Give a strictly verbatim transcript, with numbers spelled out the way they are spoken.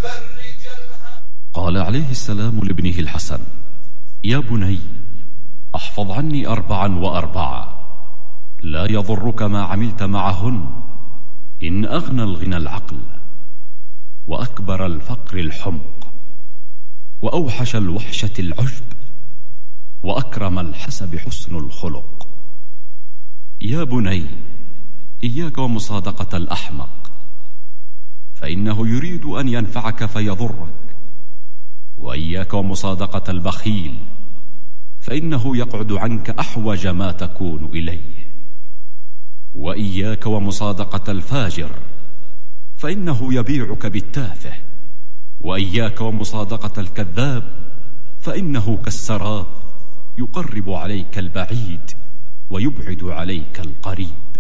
قال عليه السلام لابنه الحسن: يا بني، احفظ عني أربعا وأربعة لا يضرك ما عملت معهن، إن أغنى الغنى العقل، وأكبر الفقر الحمق، وأوحش الوحشة العجب، وأكرم الحسب حسن الخلق. يا بني، إياك ومصادقة الأحمق، فإنه يريد أن ينفعك فيضرك، وإياك ومصادقة البخيل، فإنه يقعد عنك أحوج ما تكون إليه، وإياك ومصادقة الفاجر، فإنه يبيعك بالتافه، وإياك ومصادقة الكذاب، فإنه كالسراب يقرب عليك البعيد ويبعد عليك القريب.